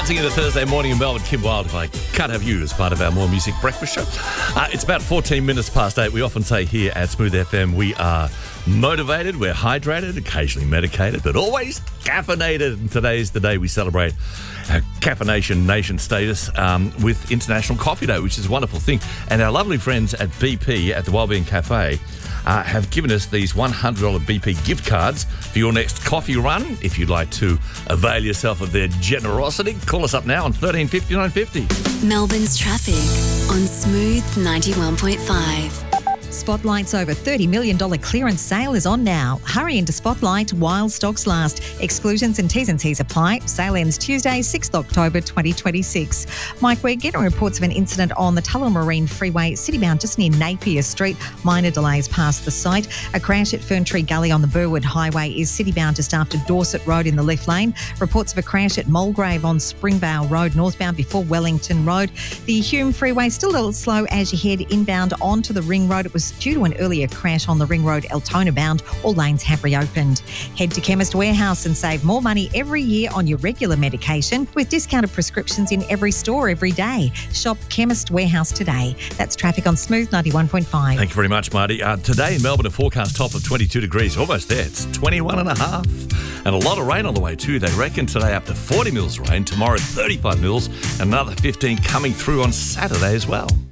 Bouncing into Thursday morning in Melbourne, Kim Wilde, if I can't have you as part of our More Music breakfast show. It's about 14 minutes past 8. We often say here at Smooth FM, we are motivated, we're hydrated, occasionally medicated, but always caffeinated. And today's the day we celebrate our Caffeination Nation status with International Coffee Day, which is a wonderful thing. And our lovely friends at BP at the Wellbeing Cafe have given us these $100 BP gift cards for your next coffee run. If you'd like to avail yourself of their generosity, call us up now on 1350 950. Melbourne's traffic on Smooth 91.5. Spotlight's over $30 million clearance sale is on now. Hurry into Spotlight while stocks last. Exclusions and T's and C's apply. Sale ends Tuesday, 6th October 2026. Mike, we're getting reports of an incident on the Tullamarine Freeway, citybound just near Napier Street. Minor delays past the site. A crash at Ferntree Gully on the Burwood Highway is citybound just after Dorset Road in the left lane. Reports of a crash at Mulgrave on Springvale Road northbound before Wellington Road. The Hume Freeway still a little slow as you head inbound onto the Ring Road. It was due to an earlier crash on the Ring Road Altona bound. All lanes have reopened. Head to Chemist Warehouse and save more money every year on your regular medication with discounted prescriptions in every store every day. Shop Chemist Warehouse today. That's traffic on Smooth 91.5. Thank you very much, Marty. Today in Melbourne, a forecast top of 22 degrees. Almost there. It's 21 and a half. And a lot of rain on the way too. They reckon today up to 40 mils rain. Tomorrow 35 mils. And another 15 coming through on Saturday as well.